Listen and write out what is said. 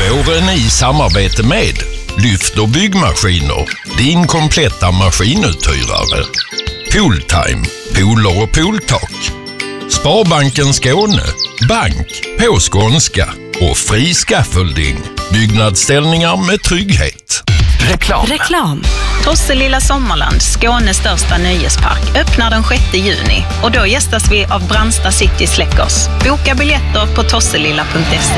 Våren i samarbete med Lyft och byggmaskiner, din kompletta maskinuthyrare. Pooltime, pooler och pooltak. Sparbanken Skåne, bank på skånska. Och Fri Scaffolding, byggnadsställningar med trygghet. Reklam. Tosselilla Sommarland, Skånes största nöjespark, öppnar den 6 juni. Och då gästas vi av Brandsta City Släckers. Boka biljetter på tosselilla.se.